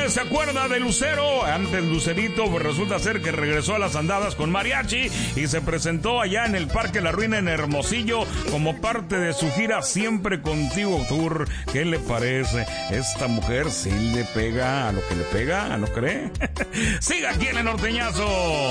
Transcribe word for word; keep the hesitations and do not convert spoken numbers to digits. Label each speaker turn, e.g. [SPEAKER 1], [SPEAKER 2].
[SPEAKER 1] ¿Usted se acuerda de Lucero? Antes Lucerito, pues resulta ser que regresó a las andadas con mariachi y se presentó allá en el Parque La Ruina en Hermosillo como parte de su gira Siempre Contigo Tour. ¿Qué le parece? Esta mujer sí le pega a lo que le pega, ¿no cree? Siga aquí en el norteñazo.